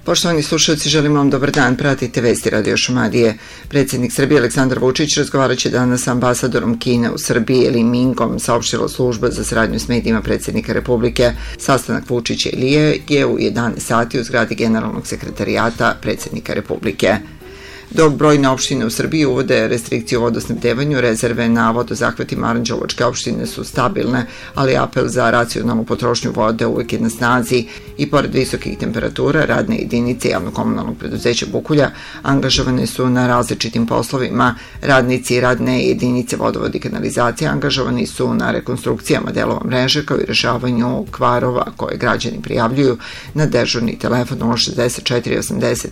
Poštovani slušalci, želim vam dobar dan. Pratite vesti Radio Šumadije. Predsjednik Srbije Aleksandar Vučić razgovarat će danas sa ambasadorom Kine u Srbiji Li Mingom, saopštila služba za saradnju s medijima predsjednika Republike. Sastanak Vučića i Lije je u 11 sati u zgradi Generalnog sekretarijata predsjednika Republike. Dok brojne opštine u Srbiji uvode restrikcije u vodosnabdevanju, rezerve na vodozahvatima Aranđelovačke opštine su stabilne, ali apel za racionalnu potrošnju vode uvijek je na snazi i pored visokih temperatura radne jedinice javno-komunalnog preduzeća Bukulja angažovane su na različitim poslovima. Radnici radne jedinice vodovod i kanalizacije angažovani su na rekonstrukcijama delova mreže kao i rešavanju kvarova koje građani prijavljuju na dežurni telefon 064 85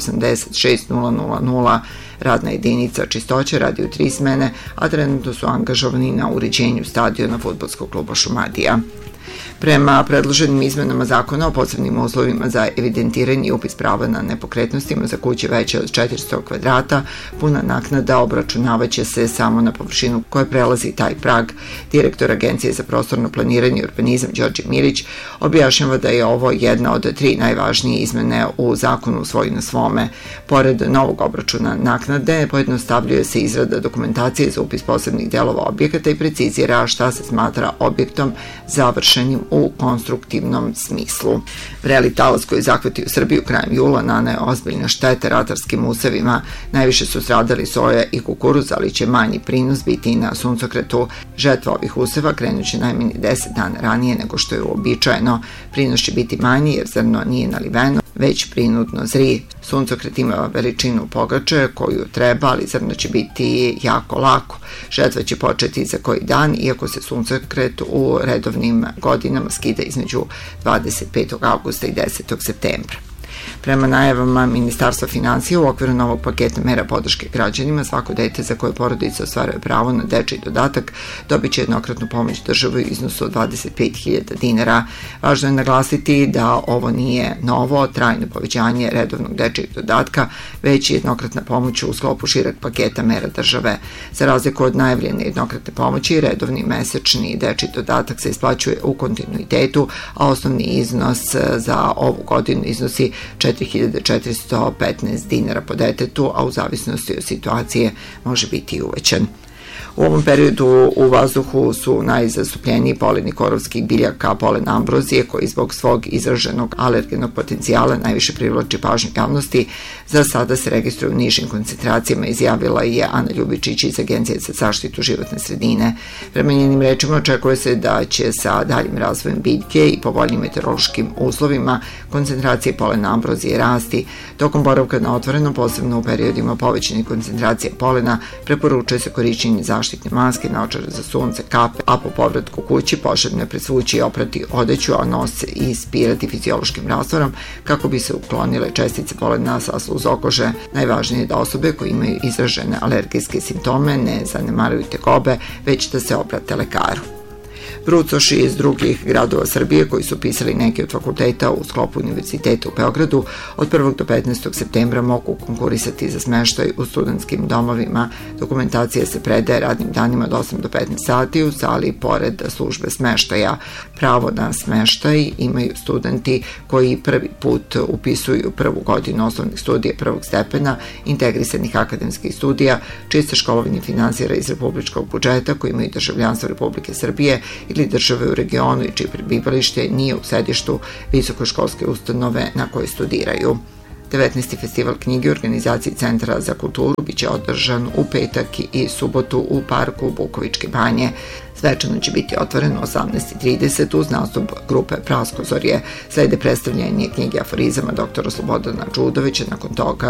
86 000. Radna jedinica čistoće radi u 3 smene, a trenutno su angažovani na uređenju stadiona fudbalskog kluba Šumadija. Prema predloženim izmenama zakona o posebnim uslovima za evidentiranje i upis prava na nepokretnostima za kuće veće od 400 kvadrata, puna naknada obračunavaće se samo na površinu koja prelazi taj prag. Direktor Agencije za prostorno planiranje i urbanizam Đorđe Milić objašnjava da je ovo jedna od 3 najvažnije izmene u zakonu Svoj na svome. Pored novog obračuna naknade, pojednostavljuje se izrada dokumentacije za upis posebnih delova objekata i precizira šta se smatra objektom završenim u konstruktivnom smislu. Vreli talas koji zahvatio Srbiju krajem jula naneo ozbiljne štete ratarskim usevima. Najviše su stradali soja i kukuruz, ali će manji prinos biti i na suncokretu. Žetva ovih useva krenuće najmanje 10 dana ranije nego što je uobičajeno. Prinos će biti manji jer zrno nije naliveno, već prinudno zri. Suncokret ima veličinu pogače koju treba, ali zrno će biti jako lako. Žetva će početi za koji dan, iako se suncokret u redovnim godinama skida između 25. augusta i 10. septembra. Prema najavama Ministarstva finansija, u okviru novog paketa mera podrške građanima, svako dete za koje porodica ostvaruje pravo na dečiji dodatak dobit će jednokratnu pomoć države u iznosu od 25.000 dinara. Važno je naglasiti da ovo nije novo, trajno povećanje redovnog dečijeg dodatka, već jednokratna pomoć u sklopu šireg paketa mera države. Za razliku od najavljene jednokratne pomoći, redovni mesečni dečiji dodatak se isplaćuje u kontinuitetu, a osnovni iznos za ovu godinu iznosi 4.415 dinara po detetu, a u zavisnosti od situacije može biti i uvećan. U ovom periodu u vazduhu su najzastupljeniji poleni korovskih biljaka polen ambrozije, koji zbog svog izraženog alergenog potencijala najviše privlači pažnju javnosti. Za sada se registruju u nižim koncentracijama, izjavila je Ana Ljubičić iz Agencije za zaštitu životne sredine. Prema njenim rečima očekuje se da će sa daljim razvojem biljke i povoljnim meteorološkim uslovima koncentracije polena ambrozije rasti. Tokom boravka na otvorenom, posebno u periodima povećanih koncentracija polena, preporučuje se korišćenje zaštitne maske, naočare za sunce, kape, a po povratku kući poželjno je presvući i oprati odeću, a nos ispirati fiziološkim rastvorom kako bi se uklonile čestice polena sa sluzokože. Najvažnije je da osobe koje imaju izražene alergijske simptome ne zanemaruju tegobe, već da se obrate lekaru. Brucoši iz drugih gradova Srbije koji su upisali neki od fakulteta u sklopu univerziteta u Beogradu od 1. do 15. septembra mogu konkurisati za smeštaj u studentskim domovima. Dokumentacija se predaje radnim danima od 8 do 15 sati u sali pored službe smeštaja. Pravo na smeštaj imaju studenti koji prvi put upisuju prvu godinu osnovnih studija prvog stepena, integrisanih akademskih studija, čije se školovanje finansira iz republičkog budžeta, koji imaju državljanstvo Republike Srbije ili države u regionu i čije prebivalište nije u sedištu visokoškolske ustanove na kojoj studiraju. 19. festival knjige u organizaciji Centra za kulturu biće održan u petak i subotu u parku Bukovičke banje. Svečano će biti otvoreno 18.30 uz nastup grupe Praskozorje. Slede predstavljanje knjige aforizama dr. Slobodana Đudovića, nakon toga